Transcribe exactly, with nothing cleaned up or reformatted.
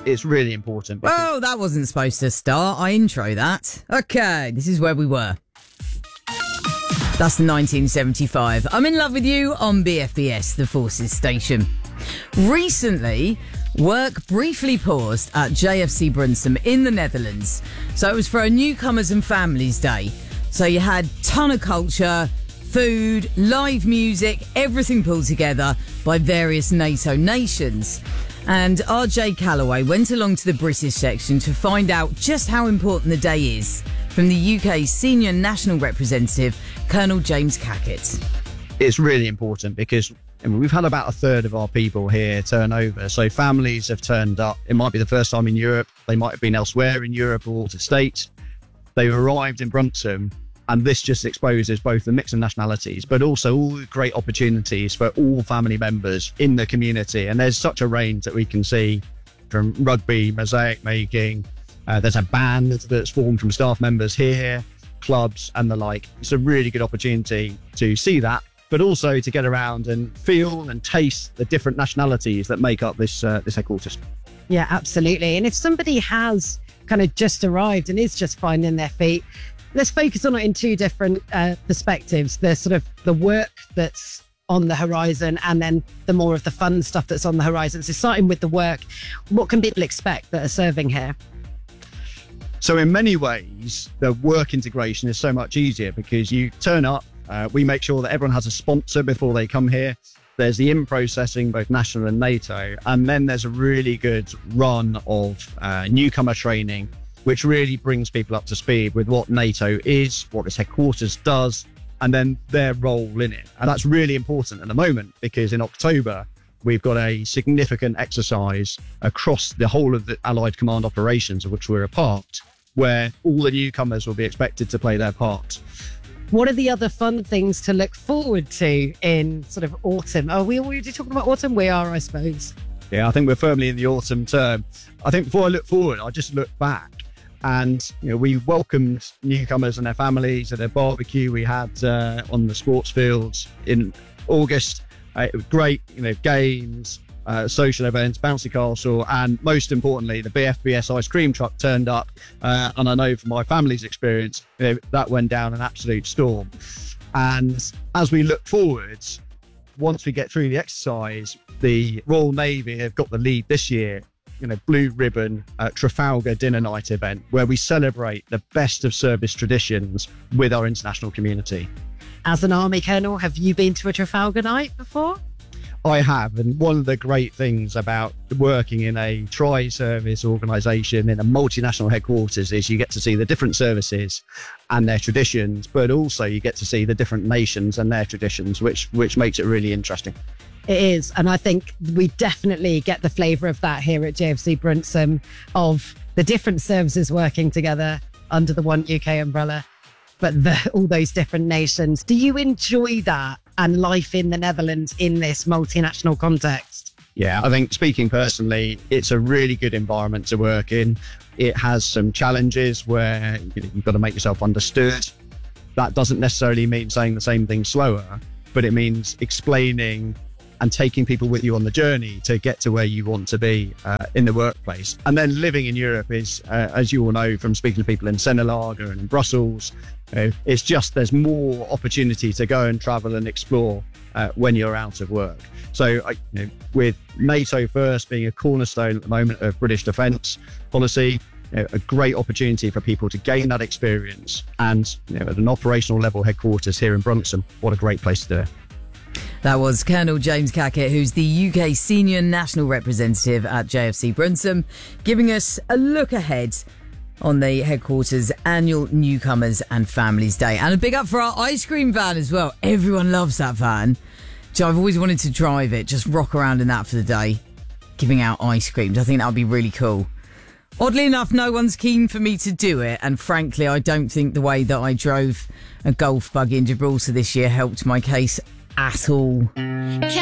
It's really important. Because- well, that wasn't supposed to start. I intro that. Okay, this is where we were. That's the nineteen seventy-five. I'm in love with you on B F B S, the Forces station. Recently, work briefly paused at J F C Brunsum in the Netherlands. So it was for a newcomers and families day. So you had ton of culture, food, live music, everything pulled together by various NATO nations. And R J Calloway went along to the British section to find out just how important the day is from the U K's senior national representative, Colonel James Cackett. It's really important because I mean, we've had about a third of our people here turn over. So families have turned up. It might be the first time in Europe. They might have been elsewhere in Europe or the States. They've arrived in Brunsum, and this just exposes both the mix of nationalities, but also all the great opportunities for all family members in the community. And there's such a range that we can see, from rugby, mosaic making. Uh, there's a band that's formed from staff members here, clubs and the like. It's a really good opportunity to see that, but also to get around and feel and taste the different nationalities that make up this uh, this headquarters. Yeah, absolutely. And if somebody has kind of just arrived and is just finding their feet, let's focus on it in two different uh, perspectives. There's sort of the work that's on the horizon and then the more of the fun stuff that's on the horizon. So starting with the work, what can people expect that are serving here? So in many ways, the work integration is so much easier because you turn up, uh, we make sure that everyone has a sponsor before they come here. There's the in-processing, both national and NATO, and then there's a really good run of uh, newcomer training, which really brings people up to speed with what NATO is, what this headquarters does, and then their role in it. And that's really important at the moment because in October, we've got a significant exercise across the whole of the Allied Command operations of which we're a part, where all the newcomers will be expected to play their part. What are the other fun things to look forward to in sort of autumn? Are we already talking about autumn? We are, I suppose. Yeah, I think we're firmly in the autumn term. I think before I look forward, I just look back. And you know, we welcomed newcomers and their families at a barbecue we had uh, on the sports fields in August. Uh, it was great, you know, games, uh, social events, bouncy castle, and most importantly, the B F B S ice cream truck turned up. Uh, and I know from my family's experience, you know, that went down an absolute storm. And as we look forwards, once we get through the exercise, the Royal Navy have got the lead this year. You know, Blue Ribbon uh, Trafalgar Dinner Night event, where we celebrate the best of service traditions with our international community. As an Army Colonel, have you been to a Trafalgar night before? I have, and one of the great things about working in a tri-service organisation in a multinational headquarters is you get to see the different services and their traditions, but also you get to see the different nations and their traditions, which which makes it really interesting. It is, and I think we definitely get the flavour of that here at J F C Brunsum, of the different services working together under the one U K umbrella, but the, all those different nations. Do you enjoy that and life in the Netherlands in this multinational context? Yeah, I think speaking personally, it's a really good environment to work in. It has some challenges where you know, you've got to make yourself understood. That doesn't necessarily mean saying the same thing slower, but it means explaining and taking people with you on the journey to get to where you want to be uh, in the workplace. And then living in Europe is, uh, as you all know from speaking to people in Sennelager and in Brussels, you know, it's just there's more opportunity to go and travel and explore uh, when you're out of work. So I, you know, with NATO First being a cornerstone at the moment of British defence policy, you know, a great opportunity for people to gain that experience. And you know, at an operational level headquarters here in Brunsum, what a great place to do it. That was Colonel James Cackett, who's the U K Senior National Representative at J F C Brunsum, giving us a look ahead on the headquarters annual Newcomers and Families Day. And a big up for our ice cream van as well. Everyone loves that van. So I've always wanted to drive it, just rock around in that for the day, giving out ice creams. I think that would be really cool. Oddly enough, no one's keen for me to do it. And frankly, I don't think the way that I drove a golf buggy in Gibraltar this year helped my case at all.